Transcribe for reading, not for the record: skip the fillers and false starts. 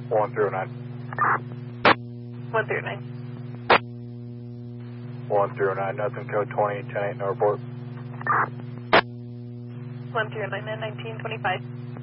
109. 109. 109, nothing, code 20, 10-8, no report. 109 and 1925.